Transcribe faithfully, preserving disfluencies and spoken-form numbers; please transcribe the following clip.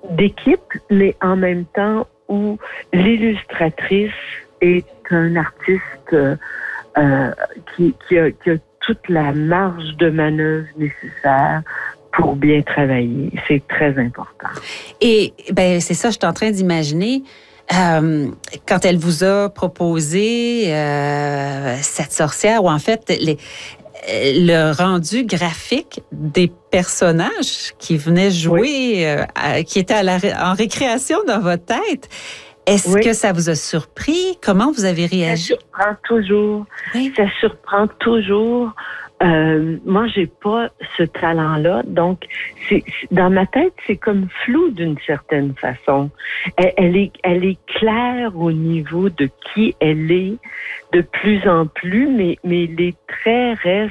d'équipe, mais en même temps où l'illustratrice est un artiste euh, euh, qui, qui, a, qui a toute la marge de manœuvre nécessaire pour bien travailler. C'est très important. Et ben c'est ça, je suis en train d'imaginer. Euh, quand elle vous a proposé euh, cette sorcière, ou en fait les, le rendu graphique des personnages qui venaient jouer, oui. euh, à, qui étaient à la, en récréation dans votre tête, est-ce oui. que ça vous a surpris? Comment vous avez réagi? Ça surprend toujours. Oui. Ça surprend toujours. Euh, moi, j'ai pas ce talent-là, donc c'est, dans ma tête, c'est comme flou d'une certaine façon. Elle, elle est, elle est claire au niveau de qui elle est de plus en plus, mais mais les traits restent